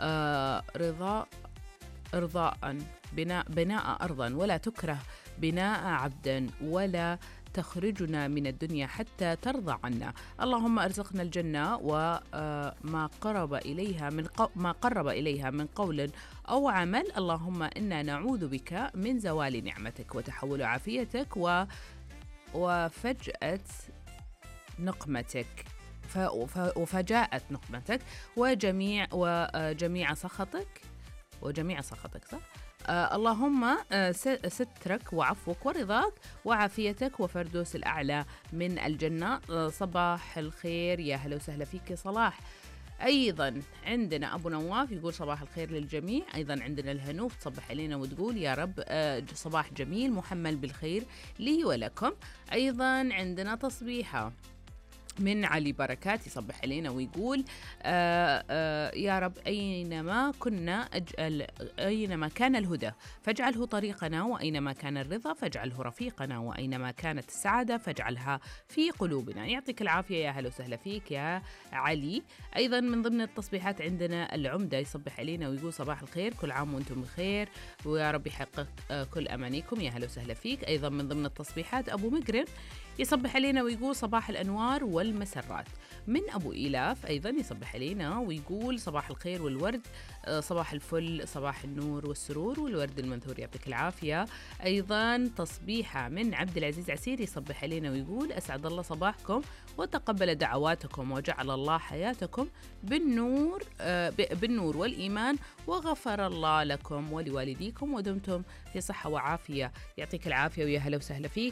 رضاء إرضاء، بناء أرضا، ولا تكره بناء عبدا، ولا تخرجنا من الدنيا حتى ترضى عنا. اللهم أرزقنا الجنة وما ما قرب إليها من قول أو عمل. اللهم إنا نعوذ بك من زوال نعمتك وتحول عافيتك وفجأة نقمتك وفجاءة نقمتك وجميع سخطك صح؟ اللهم سترك وعفوك ورضاك وعافيتك وفردوس الأعلى من الجنة. صباح الخير، يا هلا وسهلا فيك يا صلاح. أيضا عندنا أبو نواف يقول صباح الخير للجميع. أيضا عندنا الهنوف تصبح علينا وتقول يا رب صباح جميل محمل بالخير لي ولكم. أيضا عندنا تصبيحة من علي بركات يصبح علينا ويقول يا رب أينما كان الهدى فاجعله طريقنا، وأينما كان الرضا فاجعله رفيقنا، وأينما كانت السعادة فاجعلها في قلوبنا. يعطيك العافية، يا هلا وسهلا فيك يا علي. أيضا من ضمن التصبيحات عندنا العمدة يصبح علينا ويقول صباح الخير، كل عام وأنتم بخير ويا رب يحقق كل أمانيكم. يا هلا وسهلا فيك. أيضا من ضمن التصبيحات أبو مقرن يصبح علينا ويقول صباح الأنوار والمسرات. من أبو إيلاف أيضا يصبح علينا ويقول صباح الخير والورد، صباح الفل، صباح النور والسرور والورد المنثور. يعطيك العافية. أيضا تصبيحة من عبد العزيز عسير يصبح علينا ويقول أسعد الله صباحكم وتقبل دعواتكم وجعل الله حياتكم بالنور والإيمان، وغفر الله لكم ولوالديكم ودمتم في صحة وعافية. يعطيك العافية ويا هلا وسهلا فيك.